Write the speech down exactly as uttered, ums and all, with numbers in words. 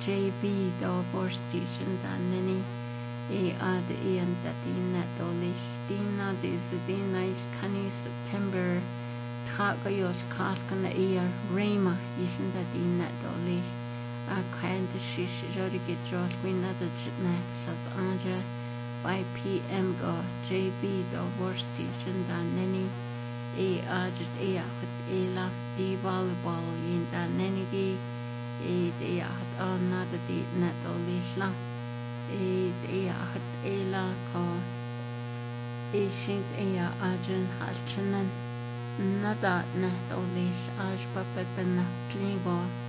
J B do borstation da neni e ad ian da dina do listina dis dina is cani September traga yol kalkana ear rema isn't da dina do lis a kind of shish jori get jol gwina da jitna plus anja by P M go J B do borstation da neni e ajit e at ela di volleyball in da neni gi e de at anna de di net o lisla e de at ela ko e shink e ajin halchinen nada net o lis aj pape ben tligo